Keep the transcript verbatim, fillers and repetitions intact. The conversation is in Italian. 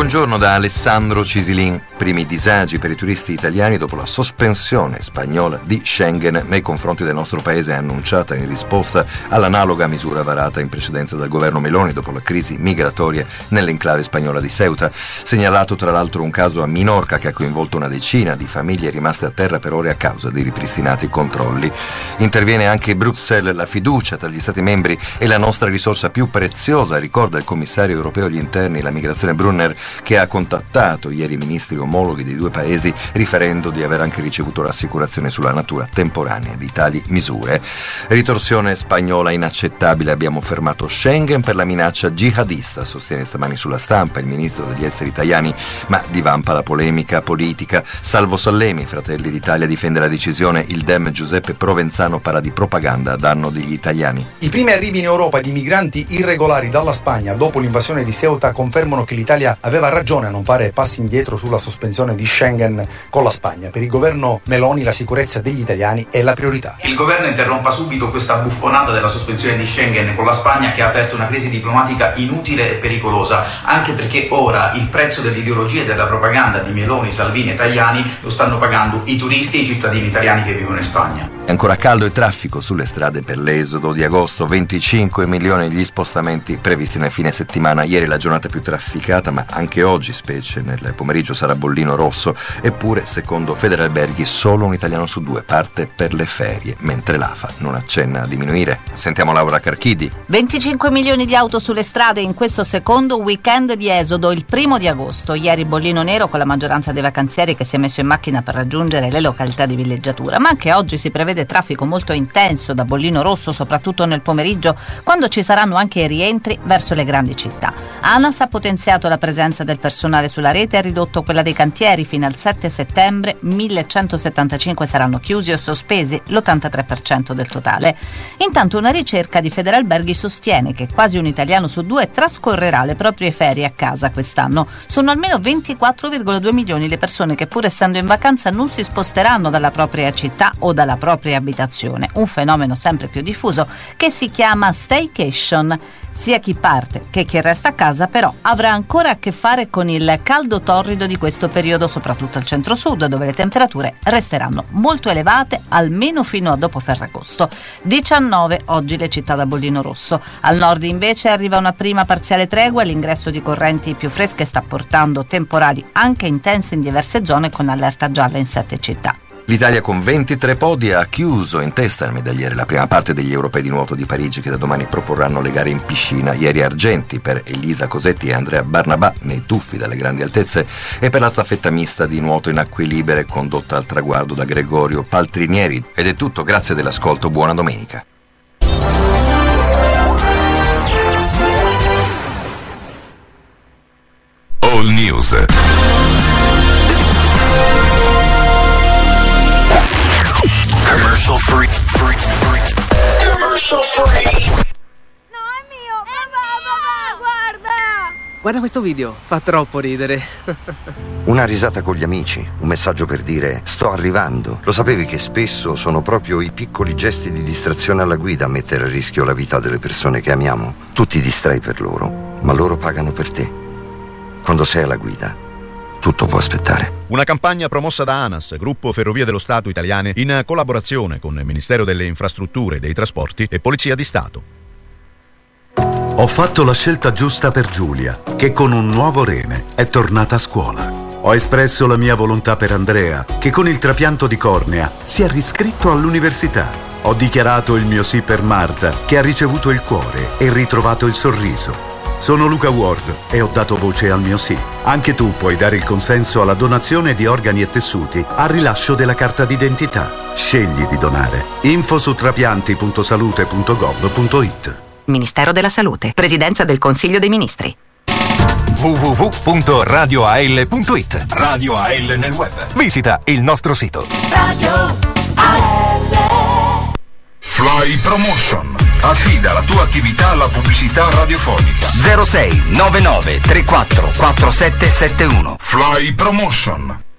buongiorno da Alessandro Cisilin. Primi disagi per i turisti italiani dopo la sospensione spagnola di Schengen nei confronti del nostro paese, annunciata in risposta all'analoga misura varata in precedenza dal governo Meloni dopo la crisi migratoria nell'enclave spagnola di Ceuta. Segnalato tra l'altro un caso a Minorca che ha coinvolto una decina di famiglie rimaste a terra per ore a causa dei ripristinati controlli. Interviene anche Bruxelles, la fiducia tra gli Stati membri è la nostra risorsa più preziosa, ricorda il commissario europeo agli interni, la migrazione Brunner, che ha contattato ieri i ministri omologhi dei due paesi riferendo di aver anche ricevuto rassicurazioni sulla natura temporanea di tali misure. Ritorsione spagnola inaccettabile, abbiamo fermato Schengen per la minaccia jihadista, sostiene stamani sulla Stampa il ministro degli esteri italiani, ma divampa la polemica politica. Salvo Sallemi, Fratelli d'Italia difende la decisione, il Dem Giuseppe Provenzano parla di propaganda a danno degli italiani. I primi arrivi in Europa di migranti irregolari dalla Spagna dopo l'invasione di Ceuta confermano che l'Italia aveva ragione a non fare passi indietro sulla sospensione di Schengen con la Spagna. Per il governo Meloni la sicurezza degli italiani è la priorità. Il governo interrompa subito questa buffonata della sospensione di Schengen con la Spagna, che ha aperto una crisi diplomatica inutile e pericolosa, anche perché ora il prezzo dell'ideologia e della propaganda di Meloni, Salvini e Tajani lo stanno pagando i turisti e i cittadini italiani che vivono in Spagna. È ancora caldo e traffico sulle strade per l'esodo di agosto, venticinque milioni gli spostamenti previsti nel fine settimana. Ieri la giornata più trafficata, ma anche oggi, specie nel pomeriggio, sarà bollino rosso. Eppure, secondo Federalberghi, solo un italiano su due parte per le ferie, mentre l'A F A non accenna a diminuire. Sentiamo Laura Carchidi. venticinque milioni di auto sulle strade in questo secondo weekend di esodo, il primo di agosto. Ieri bollino nero con la maggioranza dei vacanzieri che si è messo in macchina per raggiungere le località di villeggiatura, ma anche oggi si prevede traffico molto intenso da bollino rosso, soprattutto nel pomeriggio, quando ci saranno anche i rientri verso le grandi città. ANAS ha potenziato la presenza del personale sulla rete e ha ridotto quella dei cantieri. Fino al sette settembre millecentosettantacinque saranno chiusi o sospesi, l'ottantatré per cento del totale. Intanto una ricerca di Federalberghi sostiene che quasi un italiano su due trascorrerà le proprie ferie a casa quest'anno. Sono almeno ventiquattro virgola due milioni le persone che, pur essendo in vacanza, non si sposteranno dalla propria città o dalla propria abitazione, un fenomeno sempre più diffuso che si chiama staycation. Sia chi parte che chi resta a casa però avrà ancora a che fare con il caldo torrido di questo periodo, soprattutto al centro-sud, dove le temperature resteranno molto elevate almeno fino a dopo Ferragosto. diciannove oggi le città da bollino rosso. Al nord invece arriva una prima parziale tregua, l'ingresso di correnti più fresche sta portando temporali anche intensi in diverse zone, con allerta gialla in sette città. L'Italia con ventitré podi ha chiuso in testa al medagliere la prima parte degli europei di nuoto di Parigi, che da domani proporranno le gare in piscina. Ieri argenti per Elisa Cosetti e Andrea Barnabà nei tuffi dalle grandi altezze, e per la staffetta mista di nuoto in acque libere condotta al traguardo da Gregorio Paltrinieri. Ed è tutto, grazie dell'ascolto, buona domenica. All News. Commercial free, free, free. Commercial free. No, è mio. Papà, papà, guarda. Guarda questo video, fa troppo ridere. Una risata con gli amici, un messaggio per dire sto arrivando. Lo sapevi che spesso sono proprio i piccoli gesti di distrazione alla guida a mettere a rischio la vita delle persone che amiamo? Tu ti distrai per loro, ma loro pagano per te. Quando sei alla guida, tutto può aspettare. Una campagna promossa da ANAS, Gruppo Ferrovie dello Stato Italiane, in collaborazione con il Ministero delle Infrastrutture e dei Trasporti e Polizia di Stato. Ho fatto la scelta giusta per Giulia, che con un nuovo rene è tornata a scuola. Ho espresso la mia volontà per Andrea, che con il trapianto di cornea si è riscritto all'università. Ho dichiarato il mio sì per Marta, che ha ricevuto il cuore e ritrovato il sorriso. Sono Luca Ward e ho dato voce al mio sì. Anche tu puoi dare il consenso alla donazione di organi e tessuti al rilascio della carta d'identità. Scegli di donare. Info su trapianti punto salute punto gov punto it. Ministero della Salute, Presidenza del Consiglio dei Ministri. w w w punto radio a l punto it. Radio A L nel web. Visita il nostro sito. Radio A L. Fly Promotion. Affida la tua attività alla pubblicità radiofonica. zero sei nove nove tre quattro quattro sette sette uno. Fly Promotion.